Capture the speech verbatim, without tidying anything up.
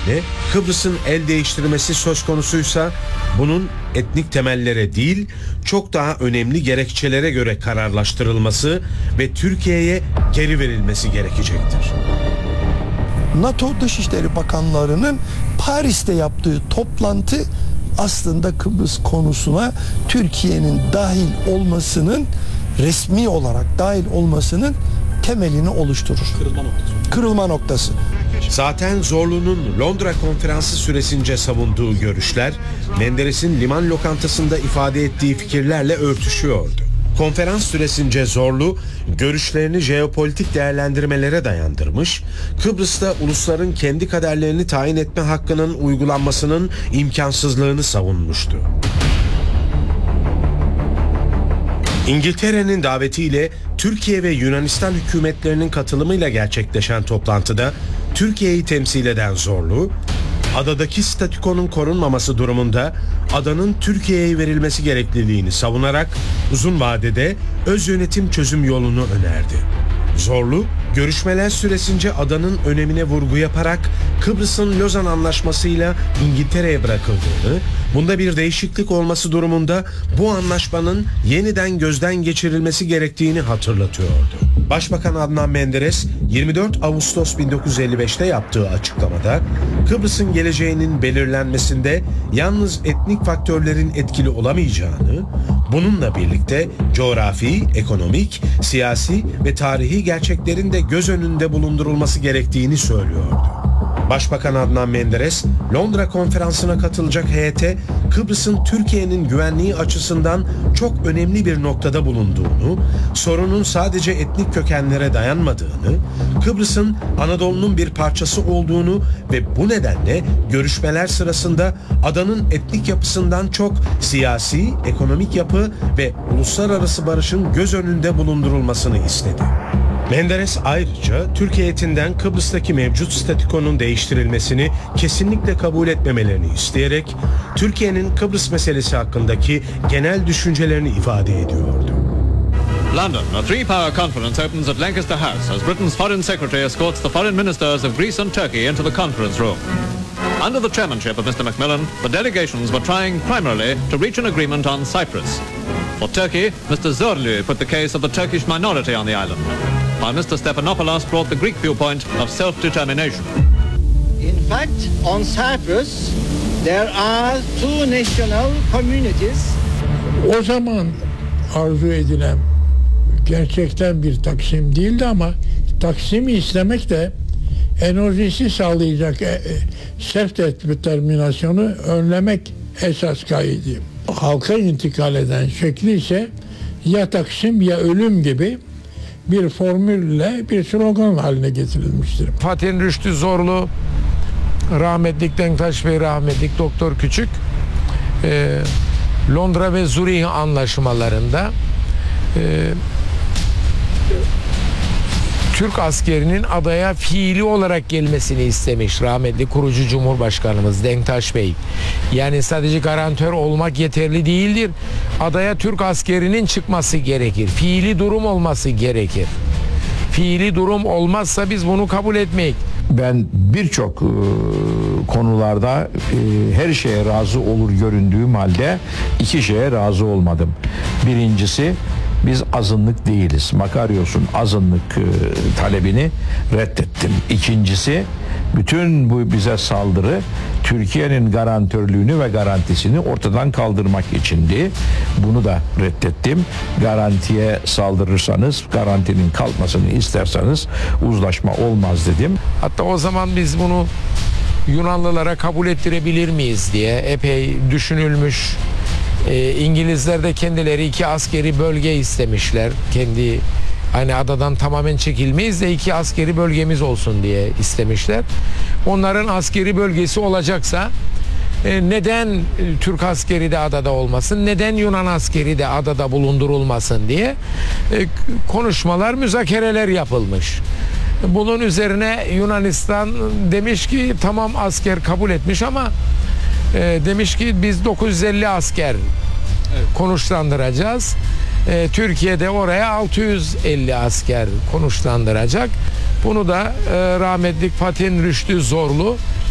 nedenle Kıbrıs'ın el değiştirmesi söz konusuysa bunun etnik temellere değil, çok daha önemli gerekçelere göre kararlaştırılması ve Türkiye'ye geri verilmesi gerekecektir. NATO Dışişleri Bakanlarının Paris'te yaptığı toplantı aslında Kıbrıs konusuna Türkiye'nin dahil olmasının, resmi olarak dahil olmasının temelini oluşturur. Kırılma noktası. Kırılma noktası. Zaten Zorlu'nun Londra konferansı süresince savunduğu görüşler, Menderes'in liman lokantasında ifade ettiği fikirlerle örtüşüyordu. Konferans süresince Zorlu, görüşlerini jeopolitik değerlendirmelere dayandırmış, Kıbrıs'ta ulusların kendi kaderlerini tayin etme hakkının uygulanmasının imkansızlığını savunmuştu. İngiltere'nin davetiyle Türkiye ve Yunanistan hükümetlerinin katılımıyla gerçekleşen toplantıda Türkiye'yi temsil eden Zorlu, adadaki statükonun korunmaması durumunda adanın Türkiye'ye verilmesi gerekliliğini savunarak uzun vadede öz yönetim çözüm yolunu önerdi. Zorlu, görüşmeler süresince adanın önemine vurgu yaparak Kıbrıs'ın Lozan Anlaşması'yla İngiltere'ye bırakıldığını, bunda bir değişiklik olması durumunda bu anlaşmanın yeniden gözden geçirilmesi gerektiğini hatırlatıyordu. Başbakan Adnan Menderes yirmi dört Ağustos bin dokuz yüz elli beşte yaptığı açıklamada Kıbrıs'ın geleceğinin belirlenmesinde yalnız etnik faktörlerin etkili olamayacağını, bununla birlikte coğrafi, ekonomik, siyasi ve tarihi gerçeklerin de göz önünde bulundurulması gerektiğini söylüyordu. Başbakan Adnan Menderes, Londra konferansına katılacak heyete Kıbrıs'ın Türkiye'nin güvenliği açısından çok önemli bir noktada bulunduğunu, sorunun sadece etnik kökenlere dayanmadığını, Kıbrıs'ın Anadolu'nun bir parçası olduğunu ve bu nedenle görüşmeler sırasında adanın etnik yapısından çok siyasi, ekonomik yapı ve uluslararası barışın göz önünde bulundurulmasını istedi. Menderes ayrıca Türk heyetinden Kıbrıs'taki mevcut statükonun değiştirilmesini kesinlikle kabul etmemelerini isteyerek Türkiye'nin Kıbrıs meselesi hakkındaki genel düşüncelerini ifade ediyordu. London, a three-power conference opens at Lancaster House as Britain's Foreign Secretary escorts the foreign ministers of Greece and Turkey into the conference room. Under the chairmanship of Mister Macmillan, the delegations were trying primarily to reach an agreement on Cyprus. For Turkey, Mister Zorlu put the case of the Turkish minority on the island, while Mister Stephanopoulos brought the Greek viewpoint of self-determination. In fact, on Cyprus, there are two national communities. O zaman arzu edilen gerçekten bir Taksim değildi ama Taksim'i istemek de enerjisi sağlayacak e, e, self-determinasyonu önlemek esas gayeydi. Halka intikal eden şekli ise ya Taksim ya ölüm gibi bir formülle bir slogan haline getirilmiştir. Fatih Rüştü Zorlu, rahmetlik Denktaş Bey, rahmetlik Doktor Küçük, e, Londra ve Zürih anlaşmalarında e, Türk askerinin adaya fiili olarak gelmesini istemiş rahmetli kurucu Cumhurbaşkanımız Denktaş Bey. Yani sadece garantör olmak yeterli değildir. Adaya Türk askerinin çıkması gerekir. Fiili durum olması gerekir. Fiili durum olmazsa biz bunu kabul etmeyiz. Ben birçok e, konularda e, her şeye razı olur göründüğüm halde iki şeye razı olmadım. Birincisi, biz azınlık değiliz. Makaryos'un azınlık e, talebini reddettim. İkincisi, bütün bu bize saldırı Türkiye'nin garantörlüğünü ve garantisini ortadan kaldırmak içindi. Bunu da reddettim. Garantiye saldırırsanız, garantinin kalkmasını isterseniz uzlaşma olmaz dedim. Hatta o zaman biz bunu Yunanlılara kabul ettirebilir miyiz diye epey düşünülmüş. E, İngilizler de kendileri iki askeri bölge istemişler. Kendi hani adadan tamamen çekilmeyiz de iki askeri bölgemiz olsun diye istemişler. Onların askeri bölgesi olacaksa e, neden Türk askeri de adada olmasın, neden Yunan askeri de adada bulundurulmasın diye e, konuşmalar, müzakereler yapılmış. Bunun üzerine Yunanistan demiş ki tamam, asker kabul etmiş ama e, demiş ki biz dokuz yüz elli asker evet. konuşlandıracağız. E, Türkiye'de oraya altı yüz elli asker konuşlandıracak. Bunu da e, rahmetlik Fatih Rüştü Zorlu